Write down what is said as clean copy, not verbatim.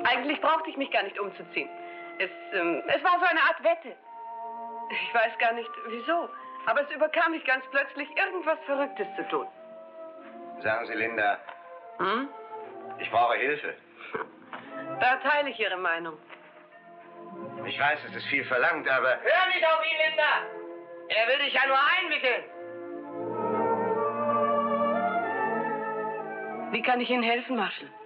Eigentlich brauchte ich mich gar nicht umzuziehen. Es war so eine Art Wette. Ich weiß gar nicht, wieso. Aber es überkam mich ganz plötzlich, irgendwas Verrücktes zu tun. Sagen Sie, Linda. Hm? Ich brauche Hilfe. Da teile ich Ihre Meinung. Ich weiß, es ist viel verlangt, aber... Hör nicht auf ihn, Linda! Er will dich ja nur einwickeln. Wie kann ich Ihnen helfen, Marshall?